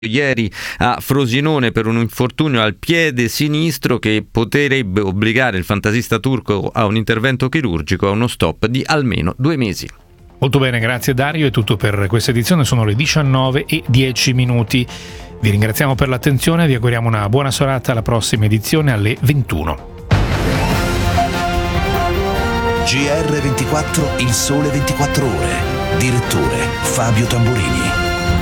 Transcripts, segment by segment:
ieri a Frosinone per un infortunio al piede sinistro che potrebbe obbligare il fantasista turco a un intervento chirurgico, a uno stop di almeno 2 mesi. Molto bene, grazie Dario, è tutto per questa edizione, sono le 19:10. Vi ringraziamo per l'attenzione, vi auguriamo una buona serata, alla prossima edizione alle 21. GR24, il sole 24 ore. Direttore Fabio Tamburini.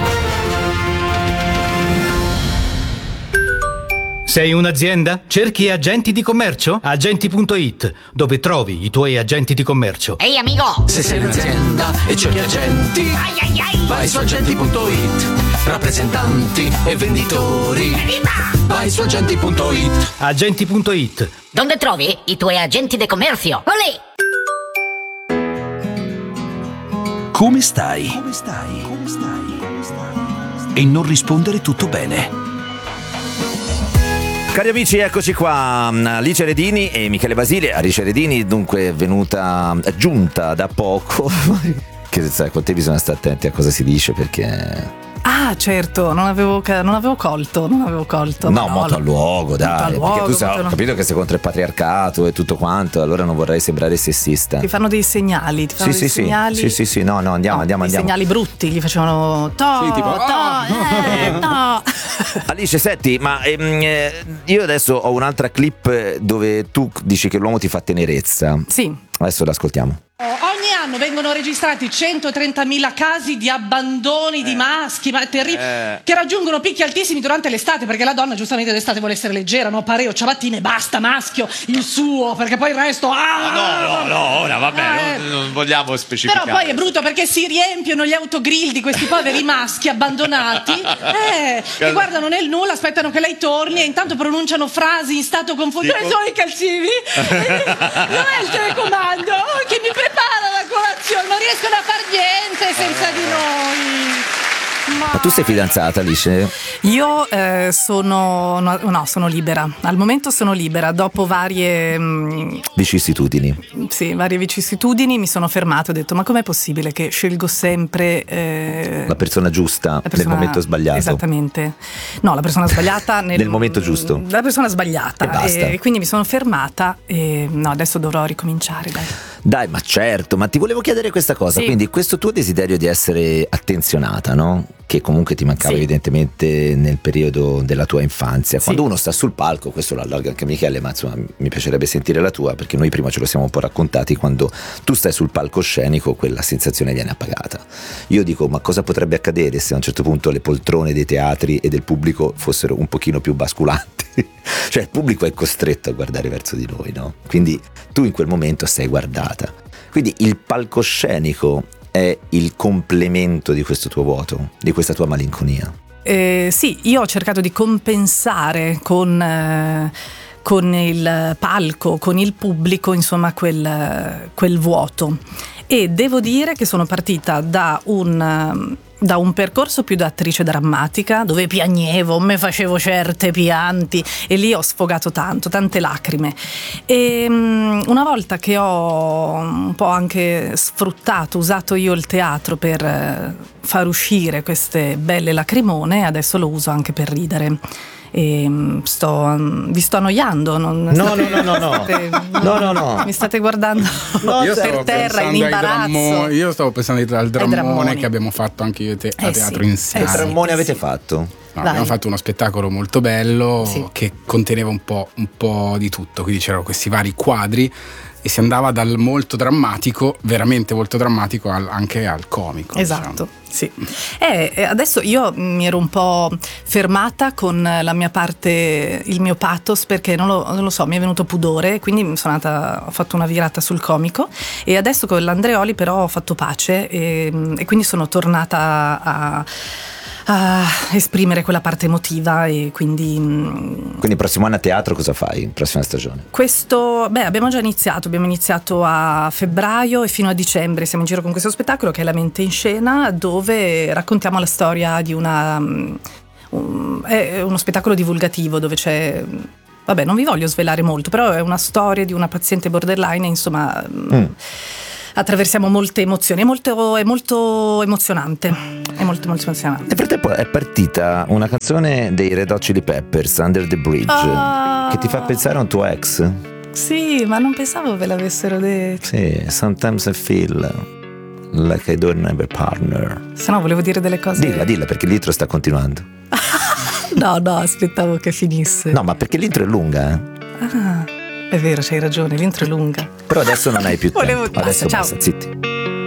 Sei un'azienda? Cerchi agenti di commercio? Agenti.it, dove trovi i tuoi agenti di commercio. Ehi amico! Se sei un'azienda e cerchi agenti, vai su agenti.it. Rappresentanti e venditori, vai su agenti.it. Agenti.it. Dove trovi i tuoi agenti di commercio? Olè! Come stai? E non rispondere tutto bene. Cari amici, eccoci qua, Alice Redini e Michele Basile. Alice Redini dunque è venuta giunta da poco, che sai, con te bisogna stare attenti a cosa si dice perché... Ah, certo, non avevo colto. No, molto al luogo, dai, perché tu sai, ho capito che sei contro il patriarcato e tutto quanto, allora non vorrei sembrare sessista. Ti fanno dei segnali, segnali. Sì, no, andiamo. Segnali brutti, gli facevano no. Alice, senti, ma io adesso ho un'altra clip dove tu dici che l'uomo ti fa tenerezza. Sì. Adesso l'ascoltiamo. Ogni anno vengono registrati 130.000 casi di abbandoni di maschi, ma terribili, che raggiungono picchi altissimi durante l'estate, perché la donna giustamente d'estate vuole essere leggera, no? Pareo, ciabattine, basta, maschio, il suo, perché poi il resto... No, ora vabbè, non vogliamo specificare. Però poi è brutto perché si riempiono gli autogrill di questi poveri maschi abbandonati, che guardano nel nulla, aspettano che lei torni e intanto pronunciano frasi in stato confuso. Dove sono i calcivi? Dov'è il telecomando? Che mi prepara la colazione, non riescono a far niente senza di noi. Ma tu sei fidanzata, Alice? Io sono libera. Al momento sono libera. Dopo varie vicissitudini. Sì, varie vicissitudini mi sono fermata e ho detto: ma com'è possibile che scelgo sempre la persona giusta nel momento sbagliato? Esattamente. No, la persona sbagliata nel momento giusto. La persona sbagliata. E basta. E quindi mi sono fermata e no, adesso dovrò ricominciare, Dai, ma certo, ma ti volevo chiedere questa cosa, sì. Quindi questo tuo desiderio di essere attenzionata, no? Che comunque ti mancava evidentemente nel periodo della tua infanzia. Quando uno sta sul palco, questo lo allarga anche Michele, ma insomma mi piacerebbe sentire la tua, perché noi prima ce lo siamo un po' raccontati, quando tu stai sul palcoscenico quella sensazione viene appagata. Io dico, ma cosa potrebbe accadere se a un certo punto le poltrone dei teatri e del pubblico fossero un pochino più basculanti? Cioè il pubblico è costretto a guardare verso di noi, no? Quindi tu in quel momento sei guardata. Quindi il palcoscenico è il complemento di questo tuo vuoto, di questa tua malinconia. Sì, io ho cercato di compensare con il palco, con il pubblico, insomma quel vuoto. E devo dire che sono partita da un percorso più da attrice drammatica, dove piagnevo, me facevo certe pianti e lì ho sfogato tante lacrime. E una volta che ho un po' anche usato io il teatro per far uscire queste belle lacrimone, adesso lo uso anche per ridere. E vi sto annoiando? No. Mi state guardando per terra in imbarazzo. Io stavo pensando al drammone che abbiamo fatto anche io e te a teatro insieme. Che drammone avete fatto? No, abbiamo fatto uno spettacolo molto bello che conteneva un po' di tutto, quindi c'erano questi vari quadri e si andava dal molto drammatico, veramente molto drammatico, anche al comico. Esatto, sì. Adesso io mi ero un po' fermata con la mia parte, il mio pathos, perché non lo so, mi è venuto pudore, quindi ho fatto una virata sul comico e adesso con l'Andreoli però ho fatto pace e quindi sono tornata a esprimere quella parte emotiva e quindi prossimo anno a teatro cosa fai? Prossima stagione? Abbiamo già iniziato a febbraio e fino a dicembre siamo in giro con questo spettacolo che è La mente in scena, dove raccontiamo la storia di è uno spettacolo divulgativo dove c'è... Vabbè, non vi voglio svelare molto, però è una storia di una paziente borderline, insomma... attraversiamo molte emozioni, è molto emozionante. è molto molto emozionante. Nel frattempo è partita una canzone dei Red Hot Chili Peppers, Under the Bridge, che ti fa pensare a un tuo ex. Sì, ma non pensavo ve l'avessero detto. Sì, sometimes I feel like I don't have a partner. Se no volevo dire delle cose. Dilla perché l'intro sta continuando. No, aspettavo che finisse. No, ma perché l'intro è lunga, Ah, è vero, c'hai ragione, l'intro è lunga. Però adesso non hai più tempo. Adesso ciao. basta, zitti.